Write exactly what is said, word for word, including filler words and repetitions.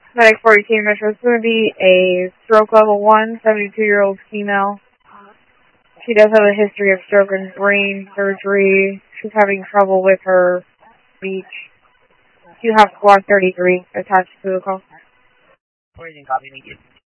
Medic forty-two Metro, it's going to be a stroke level one, seventy-two-year-old female. She does have a history of stroke and brain surgery. She's having trouble with her speech. You have squad thirty-three attached to the call. Origin copy, thank you.